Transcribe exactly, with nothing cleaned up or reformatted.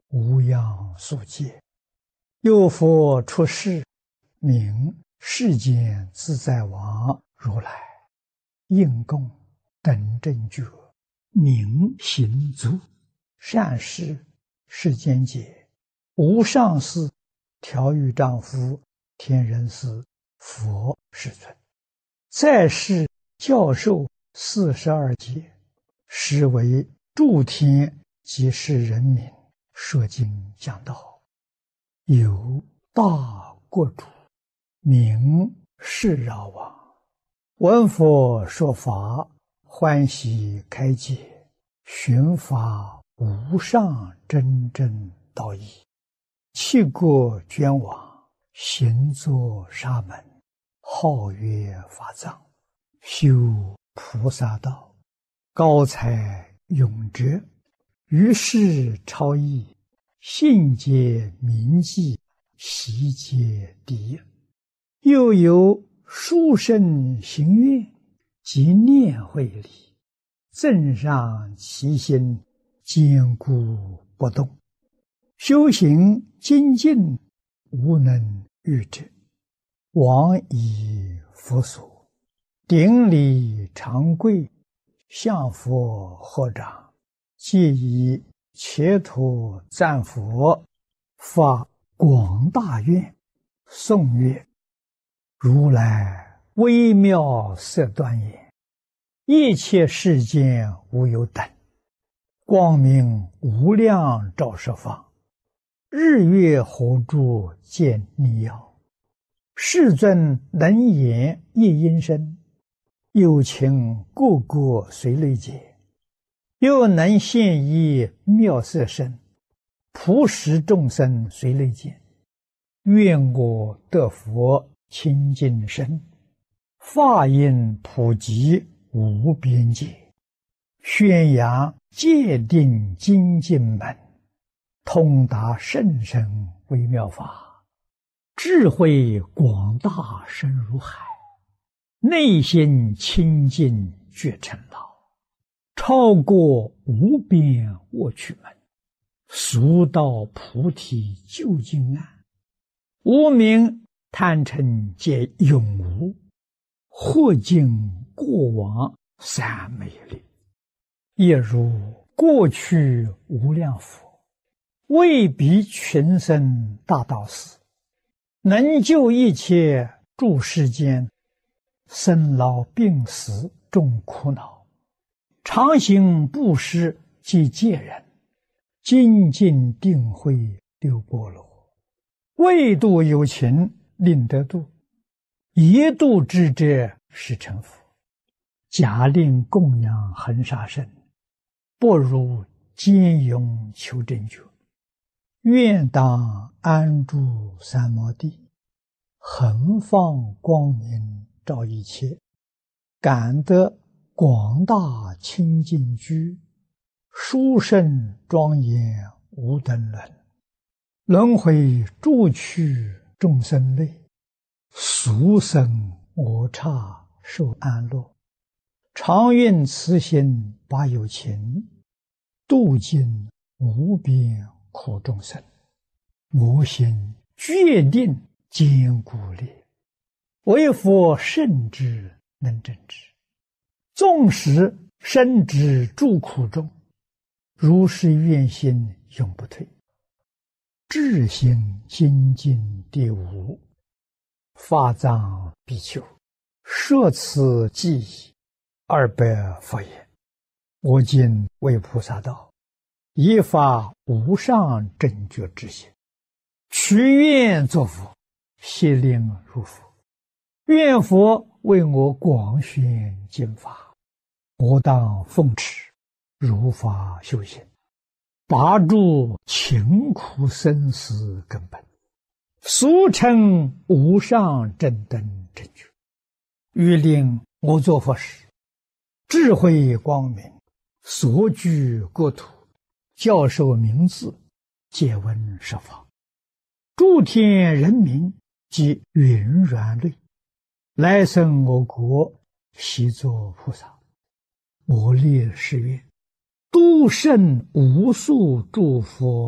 无量宿界。有佛出世，名世间自在王如来，应供等正觉，名行足，善事世间解，无上士调御丈夫，天人师，佛世尊，在世教授四十二劫，实为诸天及世人民说经讲道。有大国主，名释饶王，闻佛说法，欢喜开解，寻发无上真正道义，弃国捐往，行作沙门，号曰法藏，修菩萨道，高才永哲，于世超逸，信解铭记，习皆第一。又有殊胜行愿及念慧理，增上其心，坚固不动，修行精进，无能御之。往以佛所，顶礼长跪，向佛合掌，皆以切土赞佛，发广大愿，颂曰：如来微妙色端严，一切世间无有等，光明无量照十方，日月火柱见逆耀，世尊能言一音声，有情个个随类解，又能现一妙色身，普使众生随类见。愿我得佛清净身，法音普及无边界，宣扬戒定精进门，通达甚深微妙法，智慧广大深如海，内心清净觉成道，超过无边卧趣门，速到菩提究竟岸，无明贪嗔皆永无，或尽过往三昧力，亦如过去无量佛，为彼群生大道士，能救一切诸世间，生老病死众苦恼，常行布施及戒人，精进定慧六波罗，为度有情令得度，一度之者是成佛。假令供养恒沙身，不如坚勇求真觉。愿当安住三摩地，恒放光明照一切，感得广大清净居，殊胜庄严无等伦，轮回诸趣众生类，俗生我刹受安乐，常愿慈心把有情，度尽无边苦众生。我心决定坚固力，为佛圣之能证之，纵使身之诸苦中，如是愿心永不退。智行精进第五，法藏比丘，摄此记忆二百佛言：我今为菩萨道，以发无上正觉之心，许愿作佛，悉令如佛。愿佛为我广宣经法，我当奉持，如法修行，拔除勤苦生死根本，俗称无上正等正觉。欲令我作佛时，智慧光明，所居国土，教授名字，皆闻十方，诸天人民及云软类，来生我国，悉作菩萨。我立誓愿，度胜无数诸佛